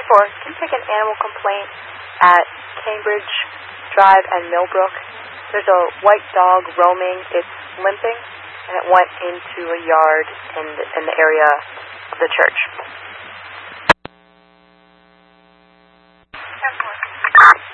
can you take an animal complaint at Cambridge Drive and Millbrook? There's a white dog roaming. It's limping, and it went into a yard in the area of the church.